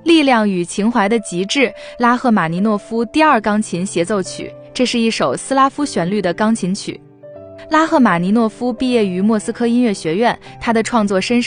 力量与情怀的极致，拉赫玛尼诺夫第二钢琴协奏曲，这是一首斯拉夫旋律的钢琴曲。拉赫玛尼诺夫毕业于莫斯科音乐学院，他的创作深受